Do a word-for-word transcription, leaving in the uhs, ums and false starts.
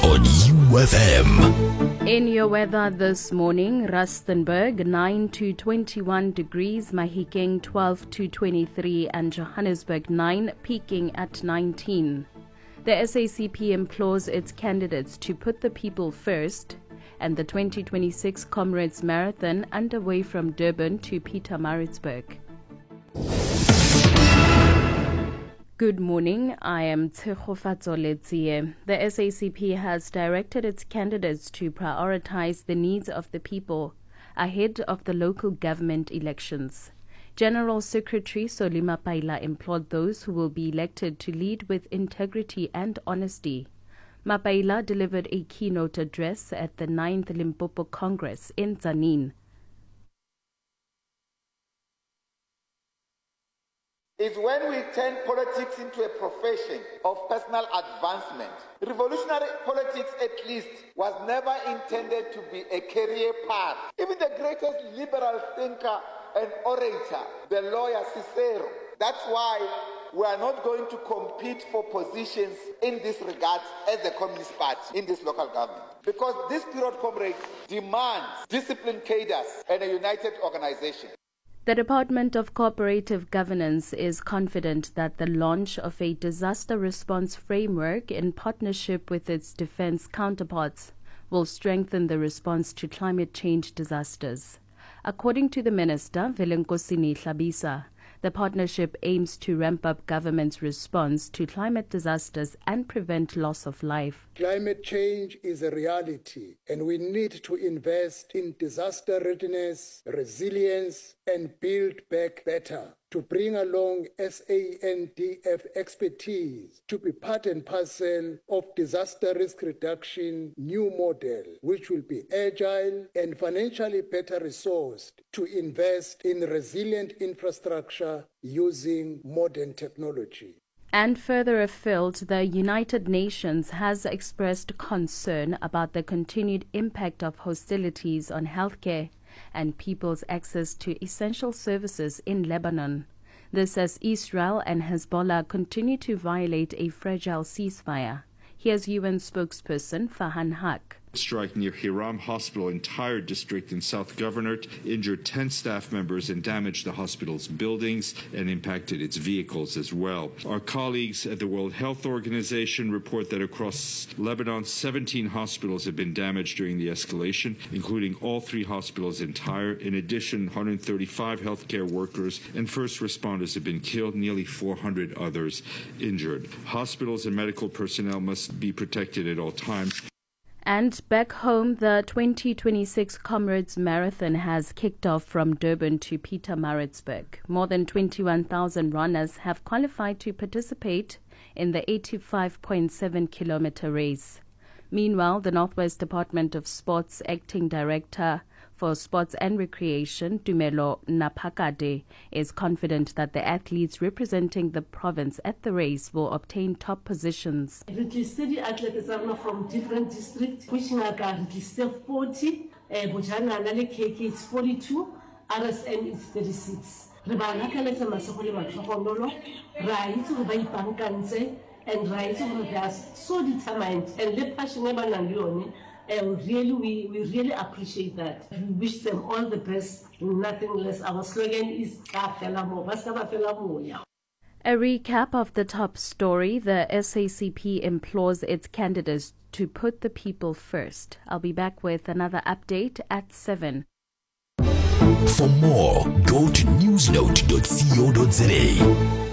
on U F M. In your weather this morning, Rustenburg nine to twenty-one degrees, Mahikeng twelve to twenty-three, and Johannesburg nine, peaking at nineteen. The S A C P implores its candidates to put the people first, and the twenty twenty-six Comrades Marathon underway from Durban to Pietermaritzburg. Good morning, I am Tshegofatso Letsie. The S A C P has directed its candidates to prioritize the needs of the people ahead of the local government elections. General Secretary Solly Mapaila implored those who will be elected to lead with integrity and honesty. Mapaila delivered a keynote address at the ninth Limpopo Congress in Tzaneen. Is when we turn politics into a profession of personal advancement. Revolutionary politics, at least, was never intended to be a career path. Even the greatest liberal thinker and orator, the lawyer Cicero, that's why we are not going to compete for positions in this regard as the Communist Party in this local government. Because this period, comrade, demands disciplined cadres and a united organization. The Department of Cooperative Governance is confident that the launch of a disaster response framework in partnership with its defense counterparts will strengthen the response to climate change disasters. According to the Minister, Velenkosini Hlabisa, the partnership aims to ramp up government's response to climate disasters and prevent loss of life. Climate change is a reality, and we need to invest in disaster readiness, resilience, and build back better. To bring along S A N D F expertise to be part and parcel of disaster risk reduction new model, which will be agile and financially better resourced to invest in resilient infrastructure using modern technology. And further afield, the United Nations has expressed concern about the continued impact of hostilities on healthcare and people's access to essential services in Lebanon. This as Israel and Hezbollah continue to violate a fragile ceasefire. Here's U N spokesperson Farhan Haq. Strike near Hiram Hospital, entire district in South Gouverneur, injured ten staff members and damaged the hospital's buildings and impacted its vehicles as well. Our colleagues at the World Health Organization report that across Lebanon, seventeen hospitals have been damaged during the escalation, including all three hospitals in Tyre. In addition, one hundred thirty-five healthcare workers and first responders have been killed, nearly four hundred others injured. Hospitals and medical personnel must be protected at all times. And back home, the twenty twenty-six Comrades Marathon has kicked off from Durban to Pietermaritzburg. More than twenty-one thousand runners have qualified to participate in the eighty-five point seven kilometer race. Meanwhile, the Northwest Department of Sports Acting Director for Sports and Recreation, Tumelo Naphakade, is confident that the athletes representing the province at the race will obtain top positions. It listed athletes from different districts, which are listed forty, Bojana Nale K K is forty-two, R S N is thirty-six. Ribanaka lesa masokole matlhogonolo, right to buy bankanse, and right to they are so determined and le passionate about And really, we, we really appreciate that. We wish them all the best, nothing less. Our slogan is A recap of the top story: the S A C P implores its candidates to put the people first. I'll be back with another update at seven. For more, go to newsnote dot co dot za.